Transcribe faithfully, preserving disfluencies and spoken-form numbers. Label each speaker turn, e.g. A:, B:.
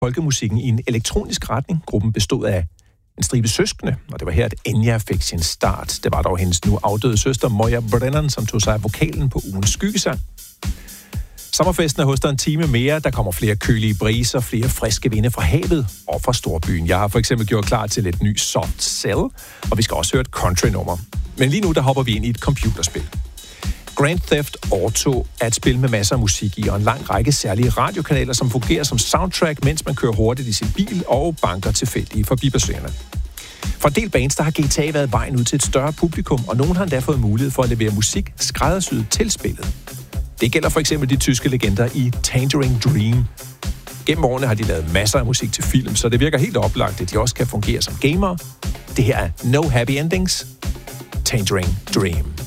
A: folkemusikken i en elektronisk retning. Gruppen bestod af en stribe søskende, og det var her, at Enya fik sin start. Det var dog hendes nu afdøde søster, Moya Brennan, som tog sig af vokalen på ugens skyggesang. Sommerfesten er hos dig en time mere. Der kommer flere kølige briser, flere friske vinde fra havet og fra storbyen. Jeg har for eksempel gjort klar til et ny Soft Cell, og vi skal også høre et country-nummer. Men lige nu, der hopper vi ind i et computerspil. Grand Theft Auto er et spil med masser af musik i, og en lang række særlige radiokanaler, som fungerer som soundtrack, mens man kører hurtigt i sin bil og banker tilfældige forbipasserende. For en del bands, der har G T A været vejen ud til et større publikum, og nogen har endda fået mulighed for at levere musik skræddersyet til spillet. Det gælder for eksempel de tyske legender i Tangerine Dream. Gennem årene har de lavet masser af musik til film, så det virker helt oplagt, at de også kan fungere som gamere. Det her er No Happy Endings, Tangerine Dream.